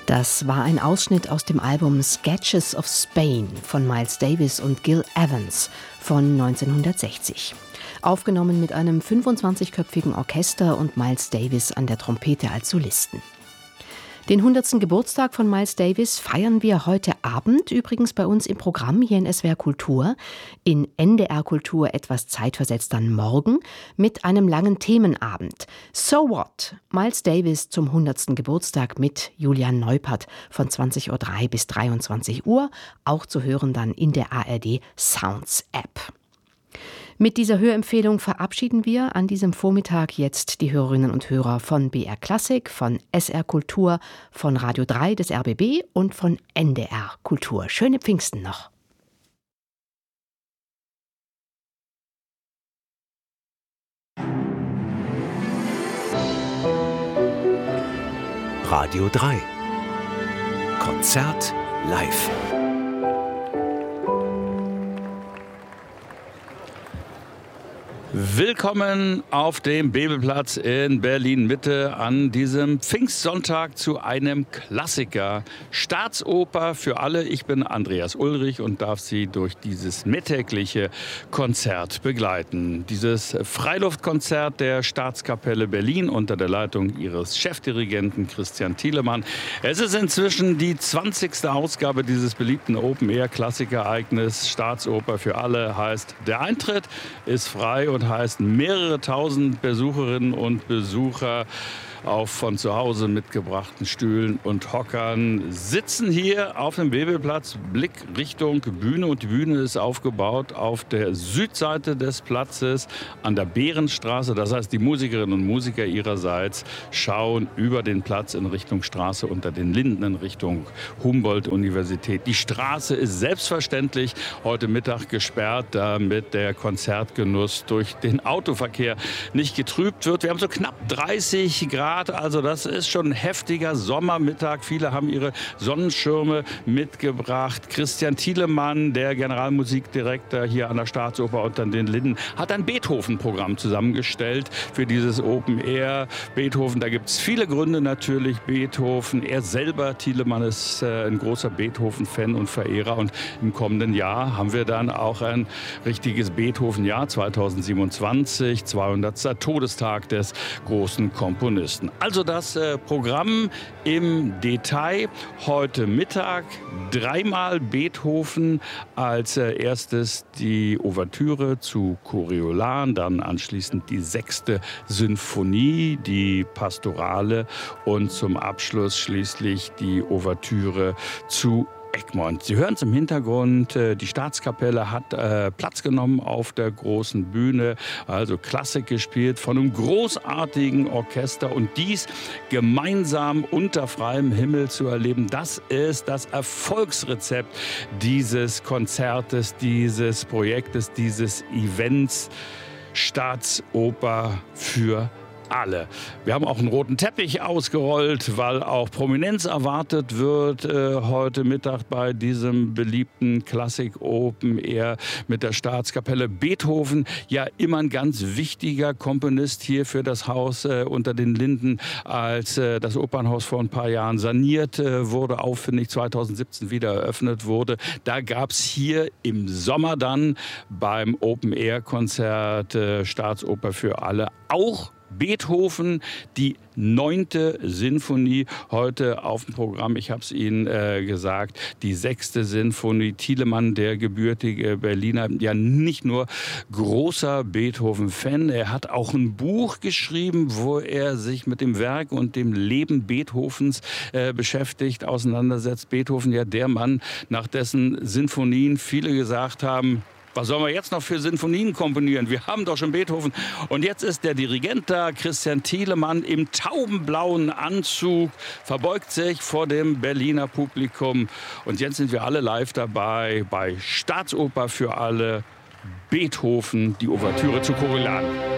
Das war ein Ausschnitt aus dem Album Sketches of Spain von Miles Davis und Gil Evans von 1960. Aufgenommen mit einem 25-köpfigen Orchester und Miles Davis an der Trompete als Solisten. Den 100. Geburtstag von Miles Davis feiern wir heute Abend, übrigens bei uns im Programm hier in SWR Kultur, in NDR Kultur etwas zeitversetzt dann morgen, mit einem langen Themenabend. So What? Miles Davis zum 100. Geburtstag mit Julian Neupert von 20.03 Uhr bis 23 Uhr, auch zu hören dann in der ARD Sounds App. Mit dieser Hörempfehlung verabschieden wir an diesem Vormittag jetzt die Hörerinnen und Hörer von BR Klassik, von SR Kultur, von Radio 3 des RBB und von NDR Kultur. Schöne Pfingsten noch. Radio 3 Konzert live. Willkommen auf dem Bebelplatz in Berlin-Mitte an diesem Pfingstsonntag zu einem Klassiker. Staatsoper für alle. Ich bin Andreas Ulrich und darf Sie durch dieses mittägliche Konzert begleiten. Dieses Freiluftkonzert der Staatskapelle Berlin unter der Leitung ihres Chefdirigenten Christian Thielemann. Es ist inzwischen die 20. Ausgabe dieses beliebten Open-Air-Klassikereignis. Staatsoper für alle heißt, der Eintritt ist frei und heißt, mehrere tausend Besucherinnen und Besucher auf von zu Hause mitgebrachten Stühlen und Hockern sitzen hier auf dem Bebelplatz, Blick Richtung Bühne, und die Bühne ist aufgebaut auf der Südseite des Platzes an der Behrenstraße. Das heißt, die Musikerinnen und Musiker ihrerseits schauen über den Platz in Richtung Straße unter den Linden in Richtung Humboldt-Universität. Die Straße ist selbstverständlich heute Mittag gesperrt, damit der Konzertgenuss durch den Autoverkehr nicht getrübt wird. Wir haben so knapp 30 Grad. Also das ist schon ein heftiger Sommermittag. Viele haben ihre Sonnenschirme mitgebracht. Christian Thielemann, der Generalmusikdirektor hier an der Staatsoper unter den Linden, hat ein Beethoven-Programm zusammengestellt für dieses Open Air. Beethoven, da gibt es viele Gründe natürlich. Beethoven, er selber, Thielemann, ist ein großer Beethoven-Fan und Verehrer. Und im kommenden Jahr haben wir dann auch ein richtiges Beethoven-Jahr 2027, 200. Todestag des großen Komponisten. Also das Programm im Detail heute Mittag. Dreimal Beethoven, als erstes die Ouvertüre zu Coriolan, dann anschließend die 6. Sinfonie, die Pastorale und zum Abschluss schließlich die Ouvertüre zu Egmont. Sie hören es im Hintergrund, die Staatskapelle hat Platz genommen auf der großen Bühne, also Klassik gespielt von einem großartigen Orchester, und dies gemeinsam unter freiem Himmel zu erleben, das ist das Erfolgsrezept dieses Konzertes, dieses Projektes, dieses Events. Staatsoper für alle. Wir haben auch einen roten Teppich ausgerollt, weil auch Prominenz erwartet wird heute Mittag bei diesem beliebten Klassik Open Air mit der Staatskapelle. Beethoven, ja immer ein ganz wichtiger Komponist hier für das Haus unter den Linden, als das Opernhaus vor ein paar Jahren saniert wurde, aufwendig 2017 wieder eröffnet wurde. Da gab es hier im Sommer dann beim Open Air Konzert Staatsoper für alle auch Beethoven, die 9. Sinfonie heute auf dem Programm. Ich habe es Ihnen gesagt, die 6. Sinfonie. Thielemann, der gebürtige Berliner, ja nicht nur großer Beethoven-Fan, er hat auch ein Buch geschrieben, wo er sich mit dem Werk und dem Leben Beethovens beschäftigt, auseinandersetzt. Beethoven, ja der Mann, nach dessen Sinfonien viele gesagt haben, was sollen wir jetzt noch für Sinfonien komponieren? Wir haben doch schon Beethoven. Und jetzt ist der Dirigent da, Christian Thielemann, im taubenblauen Anzug, verbeugt sich vor dem Berliner Publikum. Und jetzt sind wir alle live dabei bei Staatsoper für alle, Beethoven, die Ouvertüre zu Coriolan.